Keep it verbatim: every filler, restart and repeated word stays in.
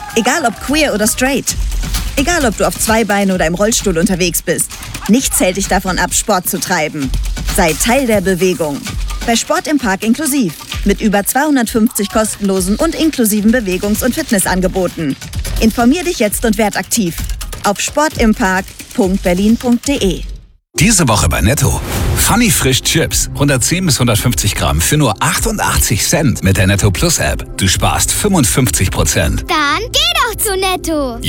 Egal ob queer oder straight. Egal ob du auf zwei Beinen oder im Rollstuhl unterwegs bist. Nichts hält dich davon ab, Sport zu treiben. Sei Teil der Bewegung. Bei Sport im Park inklusiv. Mit über zweihundertfünfzig kostenlosen und inklusiven Bewegungs- und Fitnessangeboten. Informier dich jetzt und werd aktiv. Auf sportimpark punkt berlin punkt de. Diese Woche bei Netto. Funny Frisch Chips. hundertzehn bis hundertfünfzig Gramm für nur achtundachtzig Cent mit der Netto Plus App. Du sparst fünfundfünfzig Prozent. Dann geh doch zu Netto.